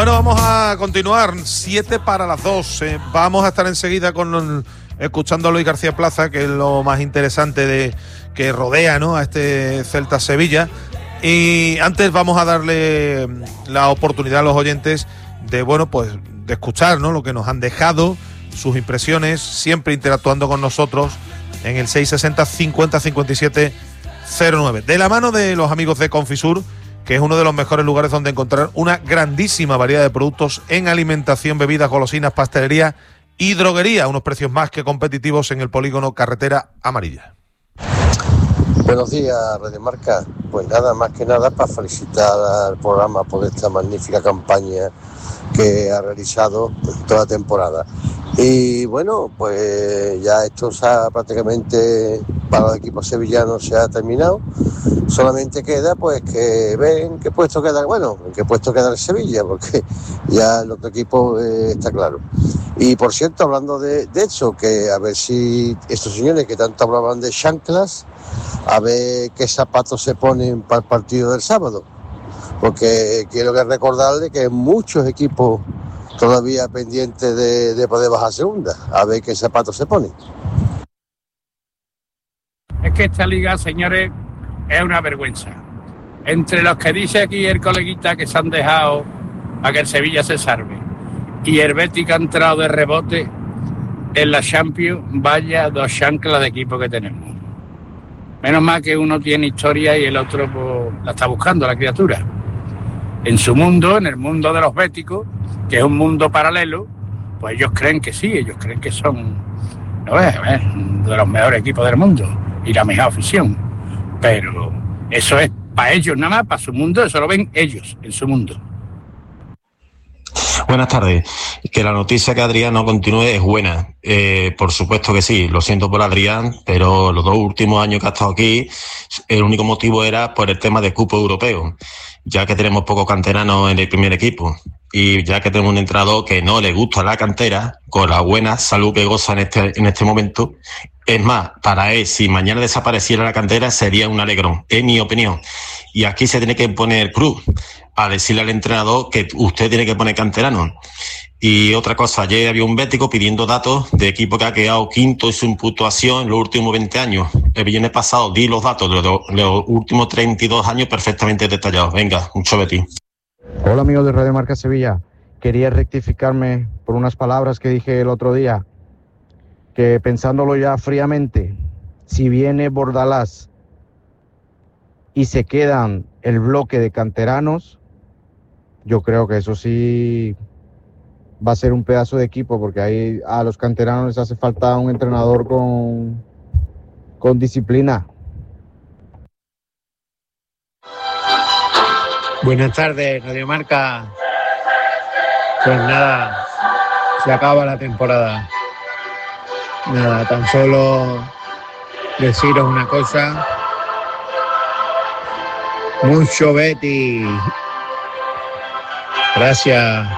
Bueno, vamos a continuar, 7 para las 2. Vamos a estar enseguida escuchando a Luis García Plaza, que es lo más interesante que rodea, ¿no?, a este Celta Sevilla. Y antes vamos a darle la oportunidad a los oyentes de, bueno, pues de escuchar, ¿no?, lo que nos han dejado, sus impresiones, siempre interactuando con nosotros en el 660 50 57 09. De la mano de los amigos de Confisur, que es uno de los mejores lugares donde encontrar una grandísima variedad de productos en alimentación, bebidas, golosinas, pastelería y droguería, unos precios más que competitivos en el polígono Carretera Amarilla. Buenos días, Radio Marca. Pues nada, más que nada para felicitar al programa por esta magnífica campaña que ha realizado toda la temporada. Y bueno, pues ya esto prácticamente para el equipo sevillano se ha terminado. Solamente queda pues que ven en qué puesto queda, en qué puesto queda el Sevilla, porque ya el otro equipo está claro. Y por cierto, hablando de eso, que a ver si estos señores que tanto hablaban de chanclas, a ver qué zapatos se ponen para el partido del sábado, porque quiero recordarle que muchos equipos todavía pendientes de poder bajar segunda, a ver qué zapatos se ponen. Es que esta liga, señores, es una vergüenza. Entre los que dice aquí el coleguita que se han dejado a que el Sevilla se salve y el Betis que ha entrado de rebote en la Champions, vaya dos chanclas de equipo que tenemos. Menos mal que uno tiene historia y el otro pues, la está buscando, la criatura. En su mundo, en el mundo de los béticos, que es un mundo paralelo, pues ellos creen que sí, ellos creen que son de los mejores equipos del mundo y la mejor afición. Pero eso es para ellos nada más, para su mundo, eso lo ven ellos en su mundo. Buenas tardes. Que la noticia que Adrián no continúe es buena. Por supuesto que sí, lo siento por Adrián, pero los 2 últimos años que ha estado aquí, el único motivo era por el tema de cupo europeo, ya que tenemos pocos canteranos en el primer equipo y ya que tenemos un entrenador que no le gusta la cantera, con la buena salud que goza en este momento. Es más, para él, si mañana desapareciera la cantera, sería un alegrón, es mi opinión. Y aquí se tiene que poner cruz a decirle al entrenador que usted tiene que poner canterano. Y otra cosa, ayer había un bético pidiendo datos de equipo que ha quedado quinto en su puntuación en los últimos 20 años. El viernes pasado di los datos de los últimos 32 años perfectamente detallados. Venga, mucho Betis. Hola amigos de Radio Marca Sevilla. Quería rectificarme por unas palabras que dije el otro día, que pensándolo ya fríamente, si viene Bordalás y se quedan el bloque de canteranos, yo creo que eso sí va a ser un pedazo de equipo, porque ahí a los canteranos les hace falta un entrenador con disciplina. Buenas tardes, Radio Marca. Pues nada, se acaba la temporada. Nada, tan solo deciros una cosa. Mucho Betis. Gracias.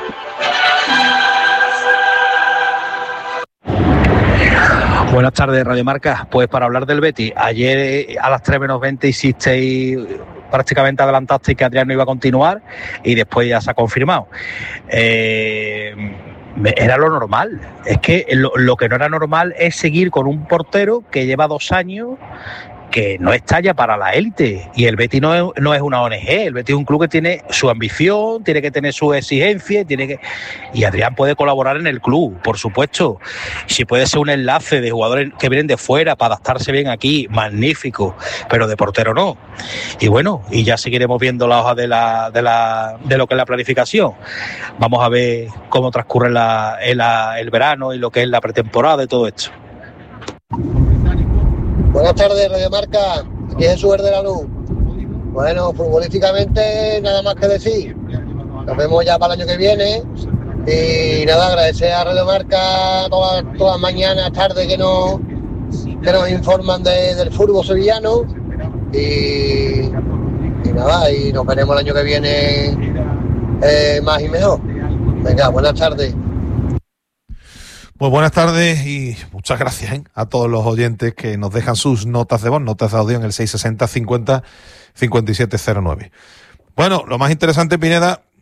Buenas tardes, Radio Marca. Pues para hablar del Betis, ayer a las 3 menos 20 hicisteis, prácticamente adelantasteis que Adrián no iba a continuar y después ya se ha confirmado. Era lo normal. Es que lo que no era normal es seguir con un portero que lleva 2 años que no está ya para la élite, y el Betis no es una ONG, el Betis es un club que tiene su ambición, tiene que tener su exigencia, y Adrián puede colaborar en el club, por supuesto. Si puede ser un enlace de jugadores que vienen de fuera para adaptarse bien aquí, magnífico, pero de portero no. Y bueno, y ya seguiremos viendo la hoja de lo que es la planificación. Vamos a ver cómo transcurre el verano y lo que es la pretemporada y todo esto. Buenas tardes, Radio Marca. Aquí es Jesús de la Luz. Bueno, futbolísticamente nada más que decir. Nos vemos ya para el año que viene. Y nada, agradecer a Radio Marca todas las mañanas, tardes que nos informan del fútbol sevillano. Y nada, y nos veremos el año que viene más y mejor. Venga, buenas tardes. Pues buenas tardes y muchas gracias a todos los oyentes que nos dejan sus notas de voz, notas de audio en el 660 50 5709. Bueno, lo más interesante, Pineda,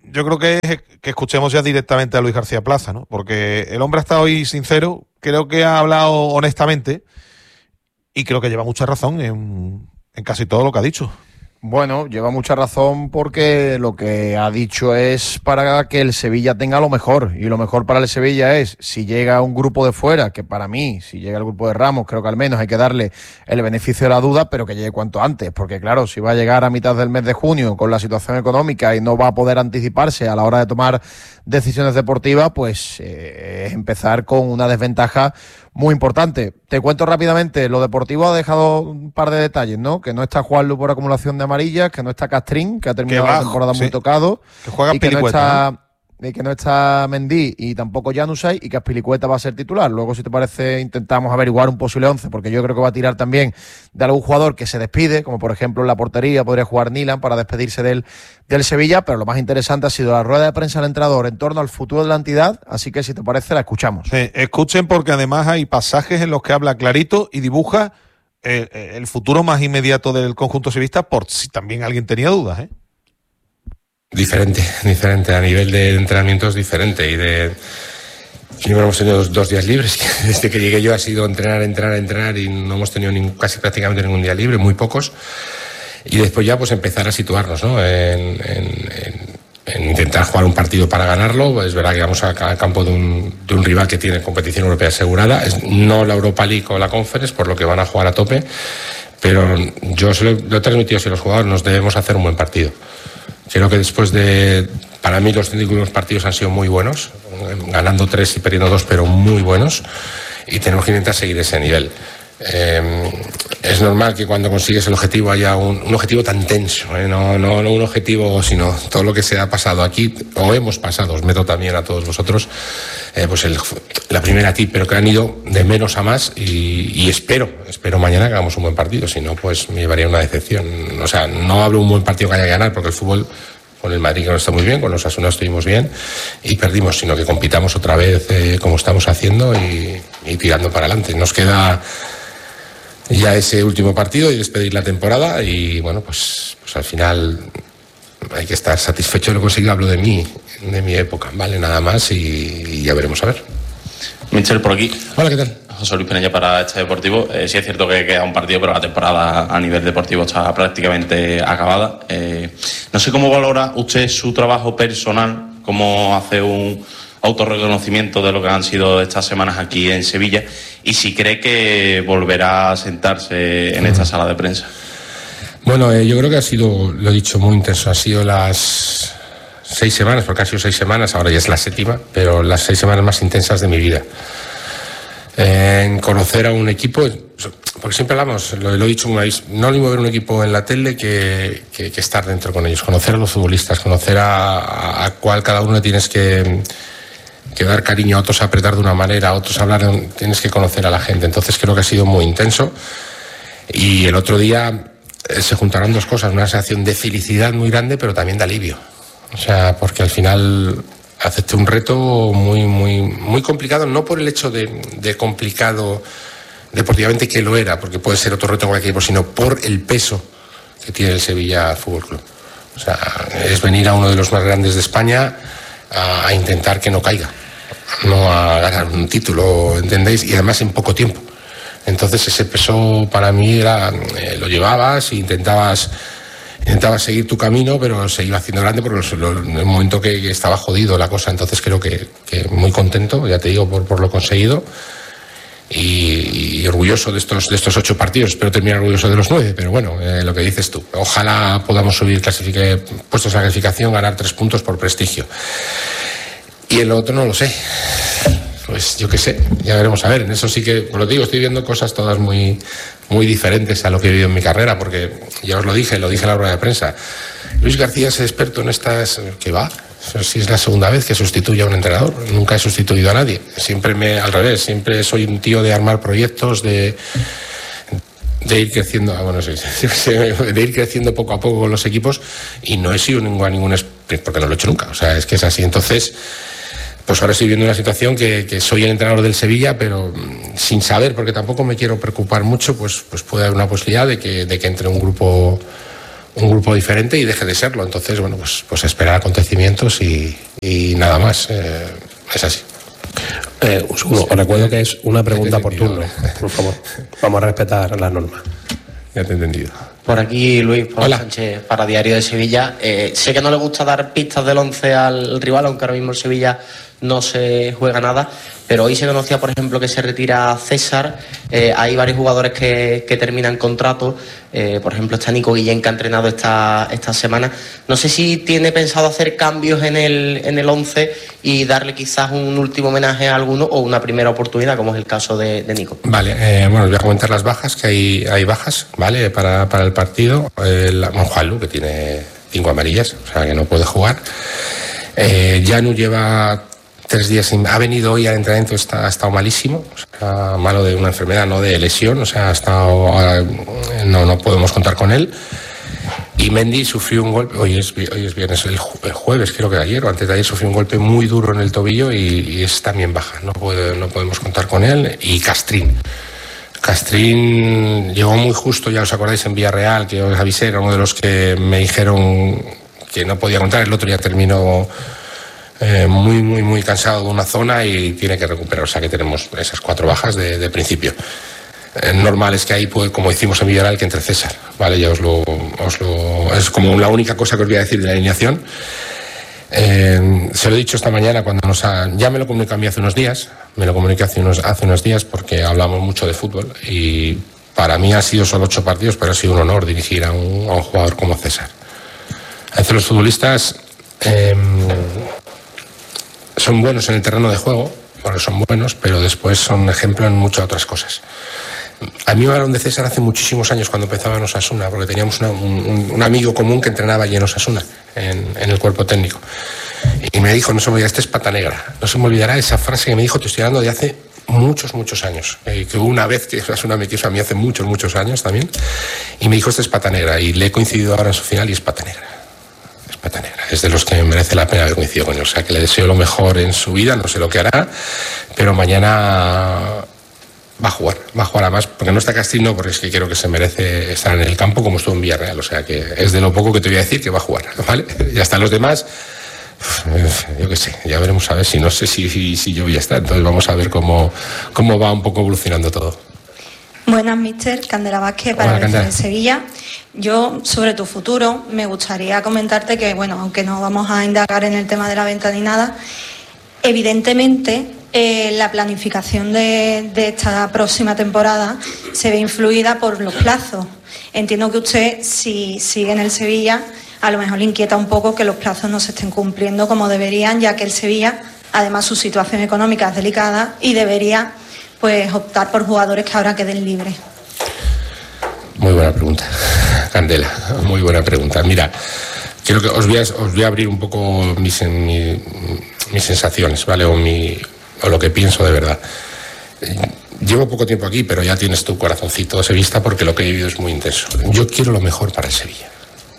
yo creo que es que escuchemos ya directamente a Luis García Plaza, ¿no? Porque el hombre ha estado hoy sincero, creo que ha hablado honestamente y creo que lleva mucha razón en casi todo lo que ha dicho. Bueno, lleva mucha razón porque lo que ha dicho es para que el Sevilla tenga lo mejor, y lo mejor para el Sevilla es, si llega un grupo de fuera, que para mí, si llega el grupo de Ramos, creo que al menos hay que darle el beneficio de la duda, pero que llegue cuanto antes, porque claro, si va a llegar a mitad del mes de junio con la situación económica y no va a poder anticiparse a la hora de tomar decisiones deportivas, pues es empezar con una desventaja muy importante. Te cuento rápidamente, lo deportivo ha dejado un par de detalles, ¿no? Que no está Juanlu por acumulación de amarillas, que no está Castrín, que ha terminado la temporada muy tocado, que juega y que Pilicueta, no está Mendy y tampoco Januzaj, y que Azpilicueta va a ser titular. Luego, si te parece, intentamos averiguar un posible 11, porque yo creo que va a tirar también de algún jugador que se despide, como por ejemplo en la portería podría jugar Nilan para despedirse del Sevilla, pero lo más interesante ha sido la rueda de prensa del entrenador en torno al futuro de la entidad, así que si te parece la escuchamos. Sí, escuchen, porque además hay pasajes en los que habla clarito y dibuja el futuro más inmediato del conjunto sevillista, por si también alguien tenía dudas, ¿eh? Diferente, a nivel de entrenamiento es diferente, y bueno, hemos tenido dos días libres. Desde que llegué yo ha sido entrenar, y no hemos tenido casi prácticamente ningún día libre, muy pocos, y después ya pues empezar a situarnos, ¿no? en intentar jugar un partido para ganarlo. Es verdad que vamos a campo de un rival que tiene competición europea asegurada, no la Europa League o la Conference, por lo que van a jugar a tope, pero yo lo he transmitido a los jugadores, nos debemos hacer un buen partido. Creo que para mí los 5 últimos partidos han sido muy buenos, ganando 3 y perdiendo 2, pero muy buenos, y tenemos que intentar seguir ese nivel. Es normal que cuando consigues el objetivo haya un objetivo tan tenso, no un objetivo, sino todo lo que se ha pasado aquí, o hemos pasado, os meto también a todos vosotros, pues la primera tip, pero que han ido de menos a más, y espero mañana que hagamos un buen partido, si no pues me llevaría una decepción. O sea, no hablo de un buen partido que haya que ganar, porque el fútbol, con el Madrid que no está muy bien, con los Osasuna estuvimos bien y perdimos, sino que compitamos otra vez como estamos haciendo y tirando para adelante. Nos queda ya ese último partido y despedir la temporada, y bueno, pues al final hay que estar satisfecho de lo conseguido. Hablo de mi época, ¿vale? Nada más, y ya veremos a ver. Michel, por aquí. Hola, ¿qué tal? José Luis Penella para Este Deportivo. Sí es cierto que queda un partido, pero la temporada a nivel deportivo está prácticamente acabada. No sé cómo valora usted su trabajo personal, cómo hace un autorreconocimiento de lo que han sido estas semanas aquí en Sevilla, y si cree que volverá a sentarse en esta sala de prensa. Bueno, yo creo que ha sido, lo he dicho, muy intenso. Ha sido las 6 semanas, porque han sido 6 semanas, ahora ya es la 7ª, pero las 6 semanas más intensas de mi vida. En conocer a un equipo, porque siempre hablamos, lo he dicho una vez, no es lo mismo ver un equipo en la tele que estar dentro con ellos, conocer a los futbolistas, conocer a cuál cada uno tienes que dar cariño, a otros apretar de una manera, a otros hablar, tienes que conocer a la gente. Entonces creo que ha sido muy intenso, y el otro día se juntaron dos cosas, una sensación de felicidad muy grande, pero también de alivio. O sea, porque al final acepté un reto muy, muy, muy complicado, no por el hecho de complicado deportivamente, que lo era, porque puede ser otro reto en cualquier equipo, sino por el peso que tiene el Sevilla Fútbol Club. O sea, es venir a uno de los más grandes de España a intentar que no caiga, no a ganar un título, ¿entendéis? Y además en poco tiempo. Entonces ese peso para mí era, lo llevabas e intentabas seguir tu camino, pero se iba haciendo grande porque en el momento que estaba jodido la cosa. Entonces creo que muy contento, ya te digo, por lo conseguido, y orgulloso de estos 8 partidos. Espero terminar orgulloso de los 9, pero bueno, lo que dices tú, ojalá podamos subir puestos a la clasificación, ganar 3 puntos por prestigio. Y el otro no lo sé, pues yo qué sé, ya veremos a ver. En eso sí que, por lo que digo, estoy viendo cosas todas muy, muy diferentes a lo que he vivido en mi carrera, porque ya os lo dije en la rueda de prensa, Luis García es experto en estas, ¿qué va? Si es la segunda vez que sustituye a un entrenador, nunca he sustituido a nadie, al revés, siempre soy un tío de armar proyectos, de ir creciendo, de ir creciendo poco a poco con los equipos, y no he sido ningún porque no lo he hecho nunca, o sea, es que es así. Entonces, pues ahora estoy viendo una situación que soy el entrenador del Sevilla, pero sin saber, porque tampoco me quiero preocupar mucho, pues puede haber una posibilidad de que entre un grupo un grupo diferente y deje de serlo. Entonces, bueno, pues esperar acontecimientos y nada más. Es así. Un segundo, os recuerdo que es una pregunta por turno, por favor. Vamos a respetar las normas. Ya te he entendido. Por aquí, Luis Pablo Sánchez, para Diario de Sevilla. Sé que no le gusta dar pistas del 11 al rival, aunque ahora mismo el Sevilla no se juega nada, pero hoy se conocía, por ejemplo, que se retira César. Hay varios jugadores que terminan contrato. Por ejemplo, está Nico Guillén, que ha entrenado esta semana. No sé si tiene pensado hacer cambios en el 11 y darle quizás un último homenaje a alguno o una primera oportunidad, como es el caso de Nico. Vale, bueno, os voy a comentar las bajas, que hay bajas, ¿vale? Para el partido. Juanlu, que tiene 5 amarillas, o sea que no puede jugar. Janu lleva 3 días ha venido hoy al entrenamiento, ha estado malísimo, o sea, malo de una enfermedad, no de lesión, o sea, ha estado, no podemos contar con él. Y Mendy sufrió un golpe, hoy es viernes, el jueves creo que ayer o antes de ayer sufrió un golpe muy duro en el tobillo y es también baja, no podemos contar con él. Y Castrín llegó muy justo, ya os acordáis, en Villarreal, que os avisé, era uno de los que me dijeron que no podía contar. El otro ya terminó muy cansado de una zona y tiene que recuperar, o sea que tenemos esas 4 bajas de principio. Normal es que ahí, pues, como hicimos en Villarreal, que entre César, ¿vale? Ya es como la única cosa que os voy a decir de la alineación. Se lo he dicho esta mañana ya me lo comunicó a mí hace unos días, hace unos días porque hablamos mucho de fútbol y para mí ha sido solo 8 partidos, pero ha sido un honor dirigir a un jugador como César. A veces los futbolistas son buenos en el terreno de juego, porque son buenos, pero después son ejemplo en muchas otras cosas. A mí me hablaron de César hace muchísimos años cuando empezaba en Osasuna, porque teníamos un amigo común que entrenaba allí en Osasuna, en el cuerpo técnico. Y me dijo, no se me olvidará, es pata negra. No se me olvidará esa frase que me dijo, te estoy hablando de hace muchos años. Que hubo una vez que Osasuna me quiso a mí hace muchos años también. Y me dijo, este es pata negra. Y le he coincidido ahora en su final y es pata negra. Es pata negra. Es de los que merece la pena haber coincidido con él. O sea, que le deseo lo mejor en su vida, no sé lo que hará, pero mañana va a jugar además, porque no está Castillo, porque es que creo que se merece estar en el campo como estuvo en Villarreal, o sea que es de lo poco que te voy a decir que va a jugar, ¿vale? Ya están los demás, yo qué sé, ya veremos a ver, si no sé si yo voy a estar, entonces vamos a ver cómo va un poco evolucionando todo. Buenas, mister. Candela Vázquez para el de Sevilla. Yo, sobre tu futuro, me gustaría comentarte que, bueno, aunque no vamos a indagar en el tema de la venta ni nada, evidentemente la planificación de esta próxima temporada se ve influida por los plazos. Entiendo que usted, si sigue en el Sevilla, a lo mejor le inquieta un poco que los plazos no se estén cumpliendo como deberían, ya que el Sevilla, además, su situación económica es delicada y debería, pues, optar por jugadores que ahora queden libres. Muy buena pregunta, Candela, muy buena pregunta. Mira, creo que os voy a abrir un poco mis sensaciones, ¿vale? O lo que pienso de verdad. Llevo poco tiempo aquí, pero ya tienes tu corazoncito sevillista porque lo que he vivido es muy intenso. Yo quiero lo mejor para el Sevilla.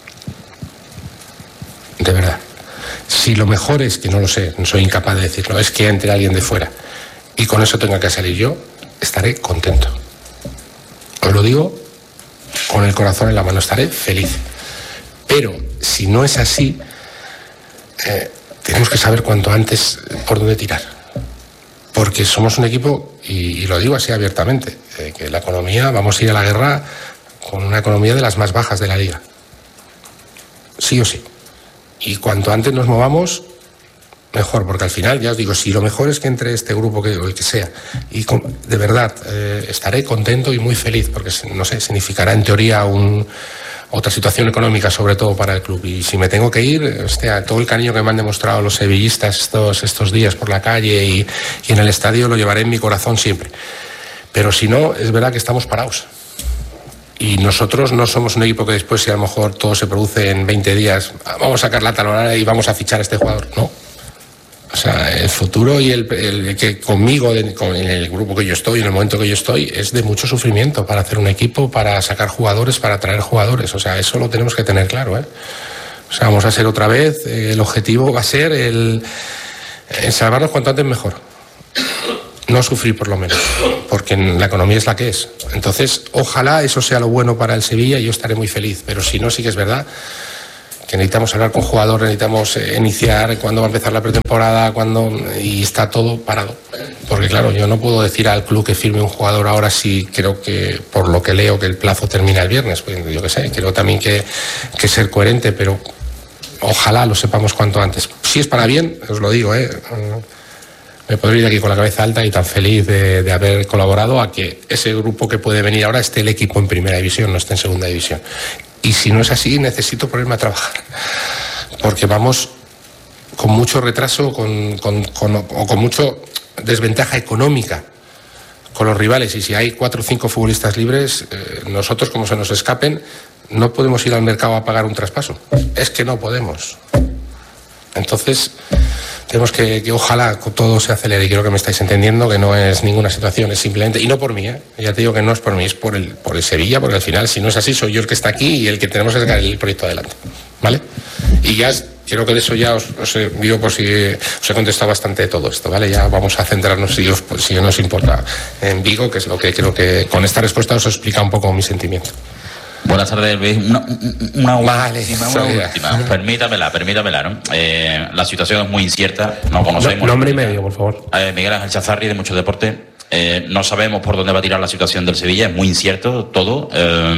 De verdad. Si lo mejor es, que no lo sé, no soy incapaz de decirlo, es que entre alguien de fuera y con eso tenga que salir yo, estaré contento. Os lo digo con el corazón en la mano, estaré feliz. Pero si no es así, tenemos que saber cuanto antes por dónde tirar. Porque somos un equipo, y lo digo así abiertamente, que la economía, vamos a ir a la guerra con una economía de las más bajas de la liga. Sí o sí. Y cuanto antes nos movamos, mejor, porque al final, ya os digo, si lo mejor es que entre este grupo, o el que sea, y de verdad estaré contento y muy feliz, porque, no sé, significará en teoría otra situación económica, sobre todo para el club. Y si me tengo que ir, todo el cariño que me han demostrado los sevillistas estos días por la calle y en el estadio lo llevaré en mi corazón siempre. Pero si no, es verdad que estamos parados. Y nosotros no somos un equipo que después, si a lo mejor todo se produce en 20 días, vamos a sacar la talonara y vamos a fichar a este jugador. No. O sea, el futuro y el que conmigo, en el grupo que yo estoy, en el momento que yo estoy, es de mucho sufrimiento para hacer un equipo, para sacar jugadores, para traer jugadores. O sea, eso lo tenemos que tener claro, ¿eh? O sea, vamos a ser otra vez, el objetivo va a ser el salvarnos cuanto antes mejor. no sufrir por lo menos, porque la economía es la que es. Entonces, ojalá eso sea lo bueno para el Sevilla y yo estaré muy feliz, pero si no, sí que es verdad que necesitamos hablar con jugadores, necesitamos iniciar cuándo va a empezar la pretemporada, y está todo parado. Porque claro, yo no puedo decir al club que firme un jugador ahora si creo que, por lo que leo, que el plazo termina el viernes. Pues yo qué sé, creo también que ser coherente, pero ojalá lo sepamos cuanto antes. Si es para bien, os lo digo, me podría ir aquí con la cabeza alta y tan feliz de haber colaborado a que ese grupo que puede venir ahora esté el equipo en primera división, no esté en segunda división. Y si no es así, necesito ponerme a trabajar, porque vamos con mucho retraso, con mucha desventaja económica con los rivales, y si hay 4 o 5 futbolistas libres, nosotros, como se nos escapen, no podemos ir al mercado a pagar un traspaso. Es que no podemos. Entonces, tenemos que ojalá todo se acelere, y creo que me estáis entendiendo que no es ninguna situación, es simplemente, y no por mí, ya te digo que no es por mí, es por el Sevilla, porque al final, si no es así, soy yo el que está aquí y el que tenemos que sacar el proyecto adelante, ¿vale? Y ya creo que de eso ya os digo, por si os he contestado bastante de todo esto, ¿vale? Ya vamos a centrarnos, si no os importa, en Vigo, que es lo que creo que con esta respuesta os explica un poco mi sentimiento. Buenas tardes, Luis. Una última. Permítamela, ¿no? La situación es muy incierta, no conocemos. Nombre y medio, por favor. Miguel Ángel Chazarri, de Mucho Deporte. No sabemos por dónde va a tirar la situación del Sevilla, es muy incierto todo.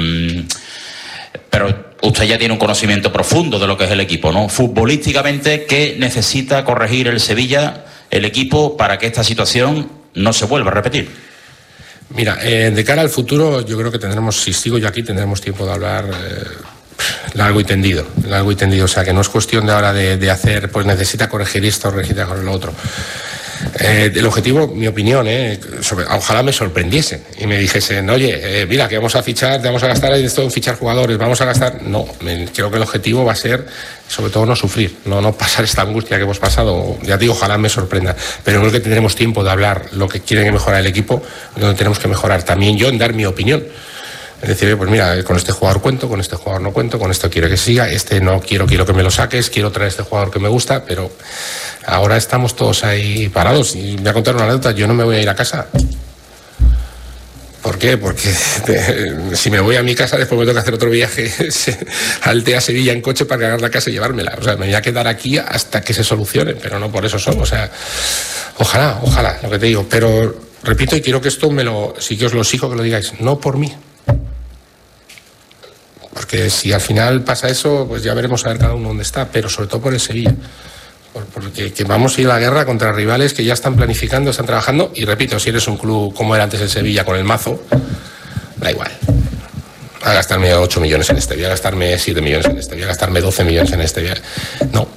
Pero usted ya tiene un conocimiento profundo de lo que es el equipo, ¿no? Futbolísticamente, ¿qué necesita corregir el Sevilla, el equipo, para que esta situación no se vuelva a repetir? Mira, de cara al futuro, yo creo que tendremos, si sigo yo aquí, tendremos tiempo de hablar largo y tendido, o sea, que no es cuestión de ahora de hacer, pues necesita corregir esto, necesita corregir lo otro. El objetivo, mi opinión, ojalá me sorprendiesen y me dijesen, oye, mira, que vamos a fichar, te vamos a gastar esto en fichar jugadores, vamos a gastar. No, creo que el objetivo va a ser, sobre todo, no sufrir, no pasar esta angustia que hemos pasado. Ya digo, ojalá me sorprenda, pero creo que tendremos tiempo de hablar lo que quiere que mejorar el equipo, donde tenemos que mejorar también yo en dar mi opinión. Es decir, pues mira, con este jugador cuento, con este jugador no cuento, con esto quiero que siga, este no quiero que me lo saques, quiero traer este jugador que me gusta, pero ahora estamos todos ahí parados. Y voy a contar una anécdota, yo no me voy a ir a casa. ¿Por qué? Porque si me voy a mi casa, después me tengo que hacer otro viaje al TEA Sevilla en coche para cargar la casa y llevármela. O sea, me voy a quedar aquí hasta que se solucione, pero no por eso solo. O sea, ojalá, lo que te digo. Pero repito, y quiero que esto sí que os lo exijo que lo digáis, no por mí. Porque si al final pasa eso, pues ya veremos a ver cada uno dónde está, pero sobre todo por el Sevilla. Porque vamos a ir a la guerra contra rivales que ya están planificando, están trabajando, y repito, si eres un club como era antes el Sevilla con el Mazo, da igual. Voy a gastarme 8 millones en este, voy a gastarme 7 millones en este, voy a gastarme 12 millones en este. No.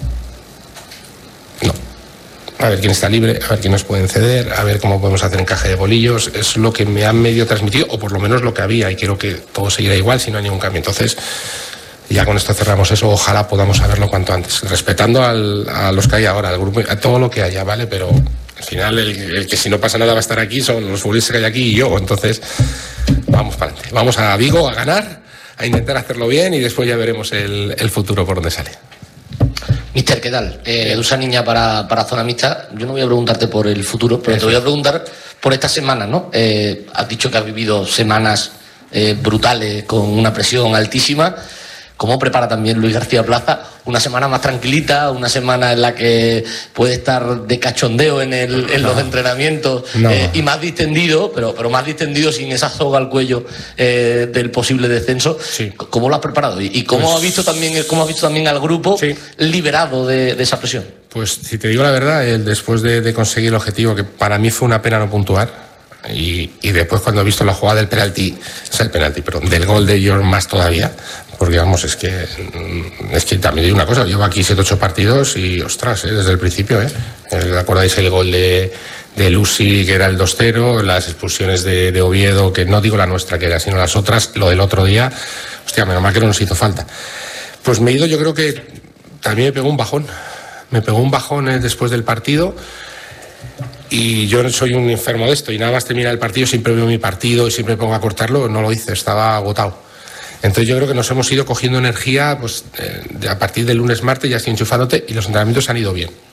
A ver quién está libre, a ver quién nos pueden ceder, a ver cómo podemos hacer encaje de bolillos. Es lo que me han medio transmitido, o por lo menos lo que había, y quiero que todo seguirá igual si no hay ningún cambio. Entonces, ya con esto cerramos eso, ojalá podamos saberlo cuanto antes, respetando a los que hay ahora, al grupo, a todo lo que haya, ¿vale? Pero al final el que si no pasa nada va a estar aquí son los futbolistas que hay aquí y yo. Entonces, vamos para adelante, vamos a Vigo a ganar, a intentar hacerlo bien, y después ya veremos el futuro por dónde sale. Mister, ¿qué tal? Usa niña para zona mixta. Yo no voy a preguntarte por el futuro, pero te voy a preguntar por estas semanas, ¿no? Has dicho que has vivido semanas brutales con una presión altísima. ¿Cómo prepara también Luis García Plaza una semana más tranquilita, una semana en la que puede estar de cachondeo en los entrenamientos y más distendido, pero más distendido sin esa soga al cuello del posible descenso? Sí. ¿Cómo lo has preparado? ¿Y cómo has visto también al grupo liberado de esa presión? Pues si te digo la verdad, después de conseguir el objetivo, que para mí fue una pena no puntuar, y después cuando he visto la jugada del penalti, del gol de George más todavía, porque vamos, es que también digo una cosa, llevo aquí 7-8 partidos y ostras, desde el principio, ¿acordáis el gol de Lucy, que era el 2-0, las expulsiones de Oviedo, que no digo la nuestra que era, sino las otras, lo del otro día, hostia, menos mal que no nos hizo falta. Pues me he ido, yo creo que también me pegó un bajón después del partido. Y yo soy un enfermo de esto, y nada más termina el partido, siempre veo mi partido y siempre pongo a cortarlo. No lo hice, estaba agotado. Entonces yo creo que nos hemos ido cogiendo energía, pues a partir del lunes, martes ya estoy enchufándote, y los entrenamientos han ido bien.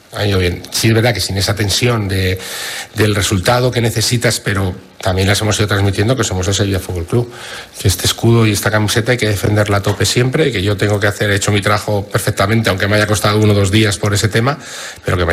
Ha ido bien. Sí, es verdad que sin esa tensión del resultado que necesitas, pero también las hemos ido transmitiendo que somos el Sevilla Fútbol Club. Que este escudo y esta camiseta hay que defenderla a tope siempre, y que yo tengo que he hecho mi trabajo perfectamente, aunque me haya costado 1 o 2 días por ese tema, pero que